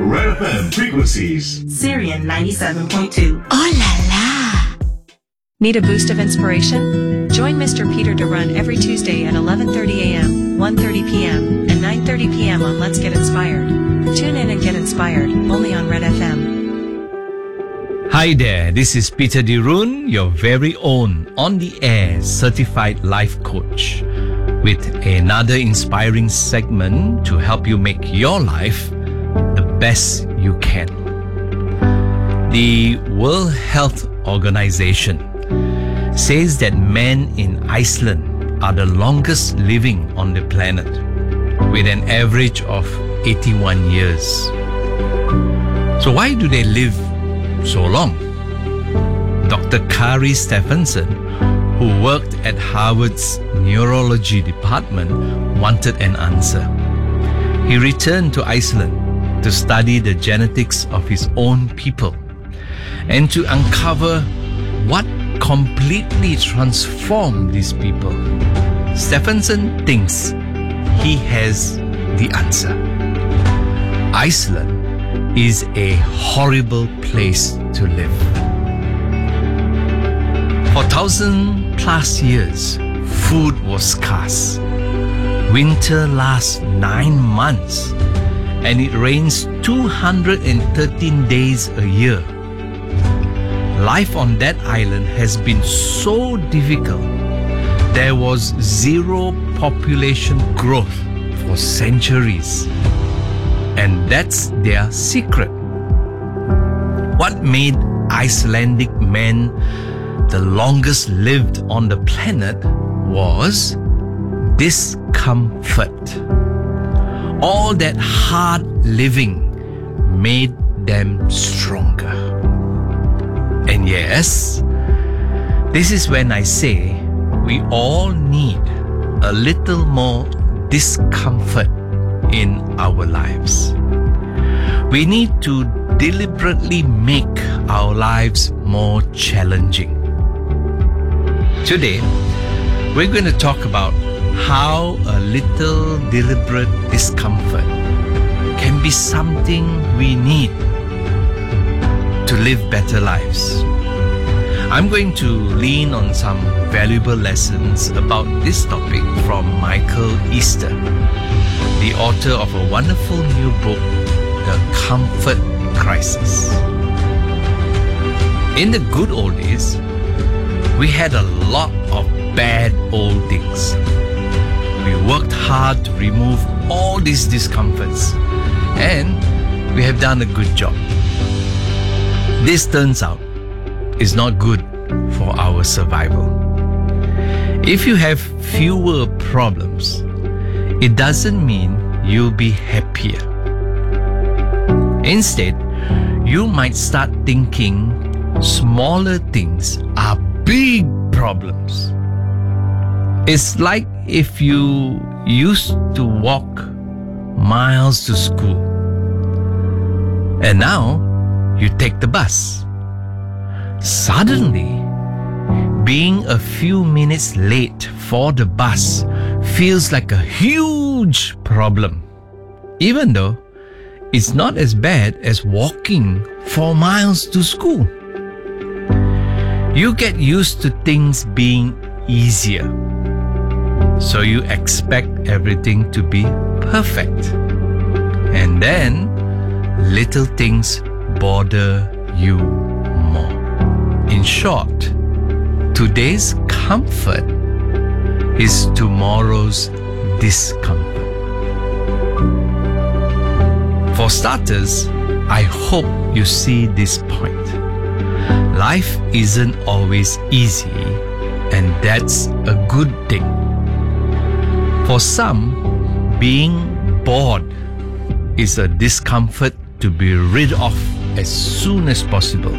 Red FM frequencies. Syrian 97.2. Oh la la! Need a boost of inspiration? Join Mr. Peter to Run every Tuesday at 11:30 a.m., 1:30 p.m., and 9:30 p.m. on Let's Get Inspired. Tune in and get inspired, only on Red FM. Hi there, this is Peter Dirun, your very own on-the-air certified life coach, with another inspiring segment to help you make your life the best you can. The World Health Organization says that men in Iceland are the longest living on the planet, with an average of 81 years. So why do they live so long? Dr. Kari Stephenson, who worked at Harvard's neurology department, wanted an answer. He returned to Iceland to study the genetics of his own people and to uncover what completely transformed these people. Stephenson thinks he has the answer. Iceland is a horrible place to live. For 1,000+ years, food was scarce. Winter lasts 9 months, and it rains 213 days a year. Life on that island has been so difficult. There was zero population growth for centuries. And that's their secret. What made Icelandic men the longest lived on the planet was discomfort. All that hard living made them stronger. And yes, this is when I say we all need a little more discomfort in our lives. We need to deliberately make our lives more challenging. Today, we're going to talk about how a little deliberate discomfort can be something we need to live better lives. I'm going to lean on some valuable lessons about this topic from Michael Easter, the author of a wonderful new book, The Comfort Crisis. In the good old days, we had a lot of bad old things. We worked hard to remove all these discomforts, and we have done a good job. This turns out is not good for our survival. If you have fewer problems, it doesn't mean you'll be happier. Instead, you might start thinking smaller things are big problems. It's like if you used to walk miles to school, and now you take the bus. Suddenly, being a few minutes late for the bus feels like a huge problem, even though it's not as bad as walking 4 miles to school. You get used to things being easier, so you expect everything to be perfect. And then little things bother you more. In short, today's comfort is tomorrow's discomfort. For starters, I hope you see this point. Life isn't always easy, and that's a good thing. For some, being bored is a discomfort to be rid of as soon as possible.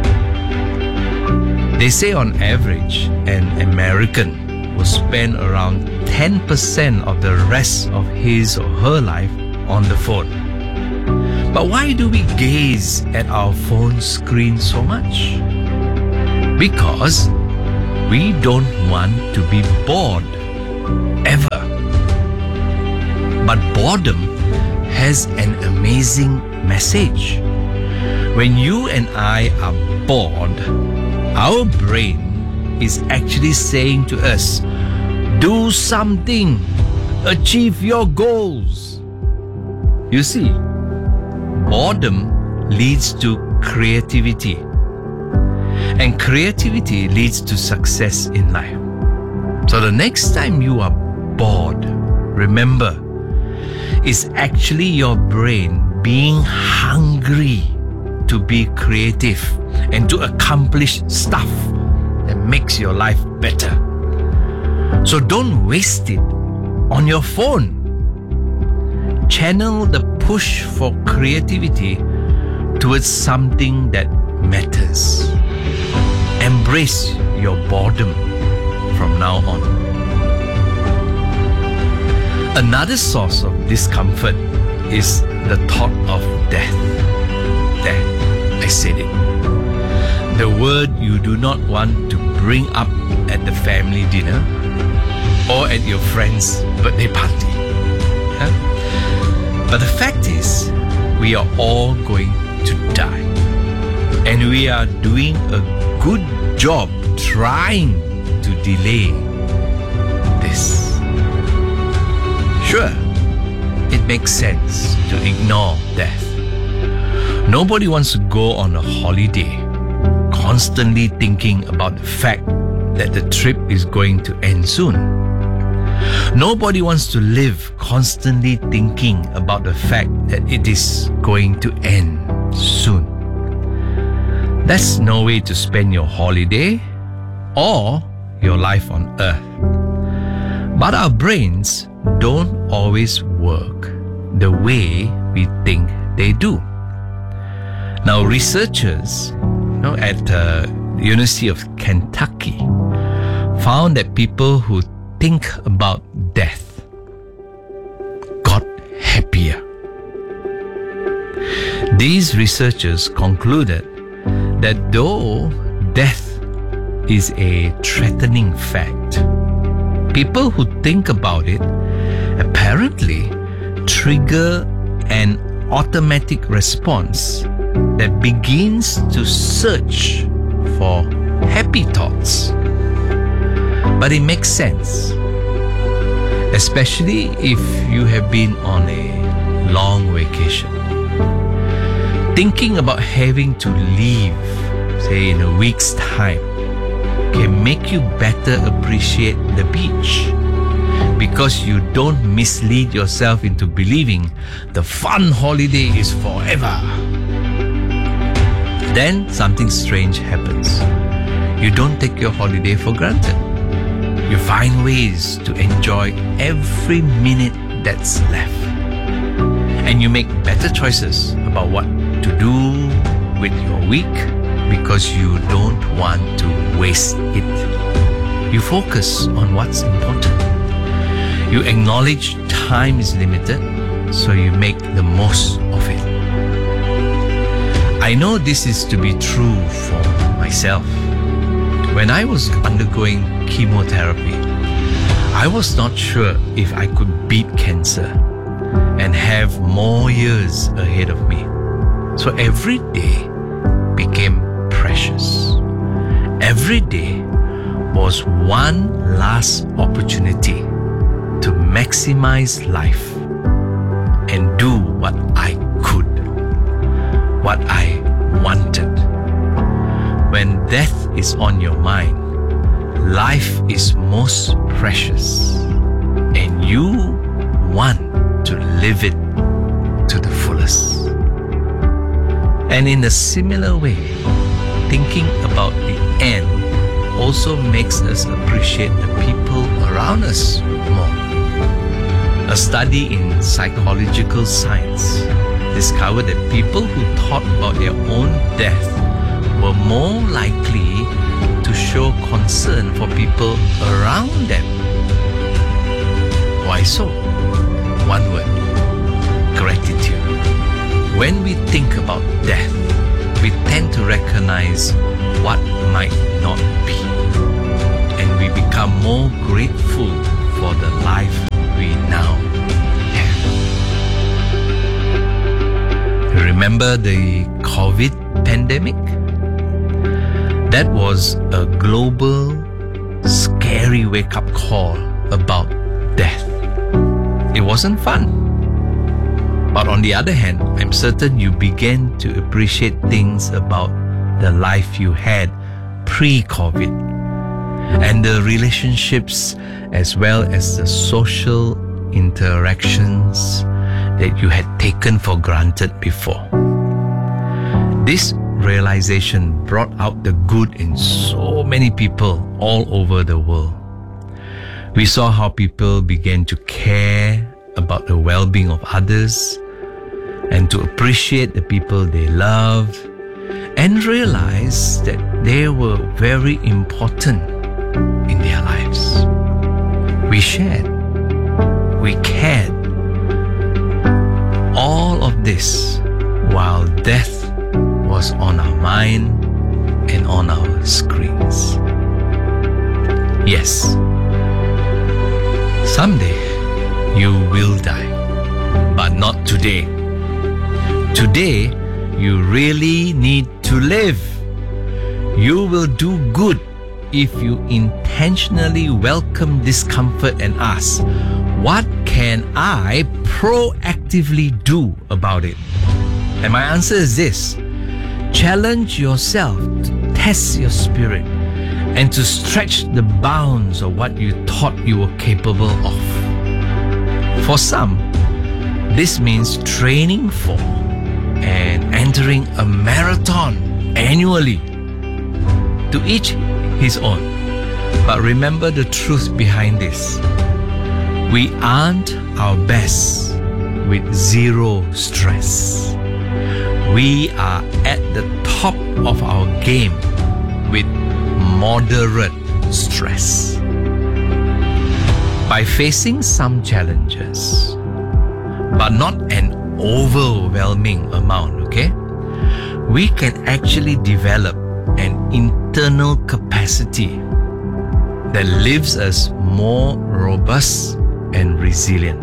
They say on average, an American will spend around 10% of the rest of his or her life on the phone. But why do we gaze at our phone screen so much? Because we don't want to be bored, ever. But boredom has an amazing message. When you and I are bored, our brain is actually saying to us, do something, achieve your goals. You see, boredom leads to creativity, and creativity leads to success in life. So the next time you are bored, remember, it's actually your brain being hungry to be creative and to accomplish stuff that makes your life better. So don't waste it on your phone. Channel the push for creativity towards something that matters. Embrace your boredom from now on. Another source of discomfort is the thought of death. There, I said it. The word you do not want to bring up at the family dinner or at your friend's birthday party. But the fact is, we are all going to die. And we are doing a good job trying to delay this. Sure, it makes sense to ignore death. Nobody wants to go on a holiday constantly thinking about the fact that the trip is going to end soon. Nobody wants to live constantly thinking about the fact that it is going to end soon. That's no way to spend your holiday or your life on earth. But our brains don't always work the way we think they do. Now, researchers at the University of Kentucky found that people who think about death got happier. These researchers concluded that though death is a threatening fact, people who think about it apparently trigger an automatic response that begins to search for happy thoughts. But it makes sense, especially if you have been on a long vacation. Thinking about having to leave, say in a week's time, can make you better appreciate the beach, because you don't mislead yourself into believing the fun holiday is forever. Then something strange happens. You don't take your holiday for granted. You find ways to enjoy every minute that's left. And you make better choices about what to do with your week because you don't want to waste it. You focus on what's important. You acknowledge time is limited, so you make the most of it. I know this is to be true for myself. When I was undergoing chemotherapy, I was not sure if I could beat cancer and have more years ahead of me. So every day became precious. Every day was one last opportunity to maximize life and do what I could, what I wanted. When death is on your mind, life is most precious, and you want to live it to the fullest. And in a similar way, thinking about the end also makes us appreciate the people around us more. A study in psychological science discovered that people who thought about their own death were more likely to show concern for people around them. Why so? One word: gratitude. When we think about death, we tend to recognize what might not be, and we become more grateful for the life we now have. Remember the COVID pandemic? That was a global, scary wake-up call about death. It wasn't fun. But on the other hand, I'm certain you began to appreciate things about the life you had pre-COVID and the relationships as well as the social interactions that you had taken for granted before. This realization brought out the good in so many people all over the world. We saw how people began to care about the well-being of others and to appreciate the people they loved and realize that they were very important in their lives. We shared, we cared. All of this while death was on our mind and on our screens. Yes, someday you will die, but not today. Today, you really need to live. You will do good if you intentionally welcome discomfort and ask, what can I proactively do about it? And my answer is this: challenge yourself to test your spirit and to stretch the bounds of what you thought you were capable of. For some, this means training for and entering a marathon annually. To each his own. But remember the truth behind this. We aren't our best with zero stress. We are at the top of our game with moderate stress. By facing some challenges, but not an overwhelming amount, okay? We can actually develop an internal capacity that leaves us more robust and resilient.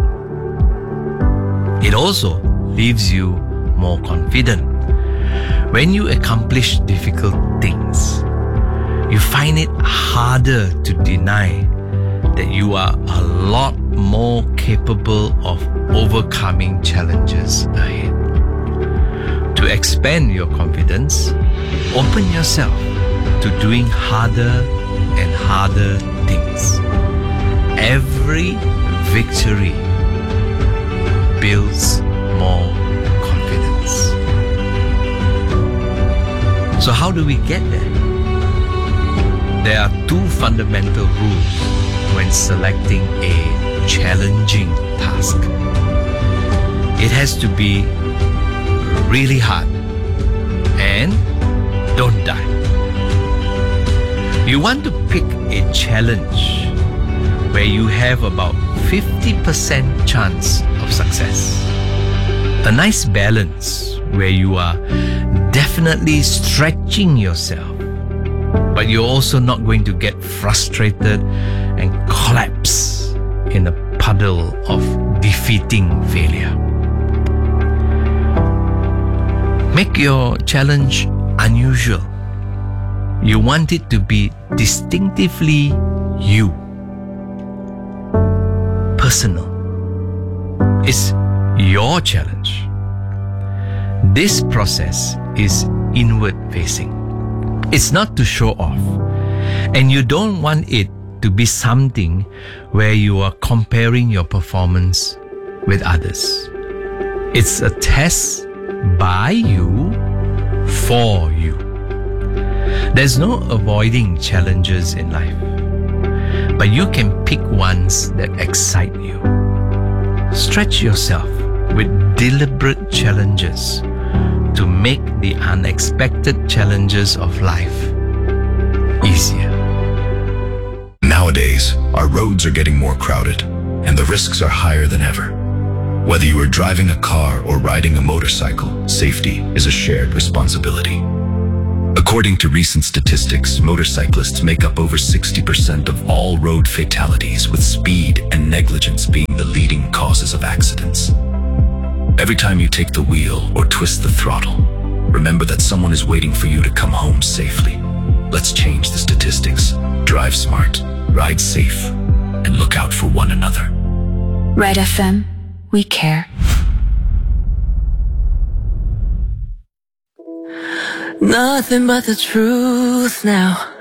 It also leaves you more confident. When you accomplish difficult things, you find it harder to deny that you are a lot more capable of overcoming challenges ahead. To expand your confidence, open yourself to doing harder and harder things. Every victory builds more confidence. So how do we get there? There are two fundamental rules when selecting a challenging task. It has to be really hard and don't die. You want to pick a challenge where you have about 50% chance of success. A nice balance where you are definitely stretching yourself, but you're also not going to get frustrated and collapse in a puddle of defeating failure. Make your challenge unusual. You want it to be distinctively you. Personal. It's your challenge. This process is inward facing. It's not to show off. And you don't want it to be something where you are comparing your performance with others. It's a test by you, for you. There's no avoiding challenges in life, but you can pick ones that excite you. Stretch yourself with deliberate challenges to make the unexpected challenges of life easier. Nowadays, our roads are getting more crowded, and the risks are higher than ever. Whether you are driving a car or riding a motorcycle, safety is a shared responsibility. According to recent statistics, motorcyclists make up over 60% of all road fatalities, with speed and negligence being the leading causes of accidents. Every time you take the wheel or twist the throttle, remember that someone is waiting for you to come home safely. Let's change the statistics. Drive smart, ride safe, and look out for one another. Red FM, we care. Nothing but the truth now.